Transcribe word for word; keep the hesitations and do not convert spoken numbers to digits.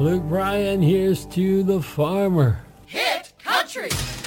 Luke Bryan, here's to the farmer. Hit country!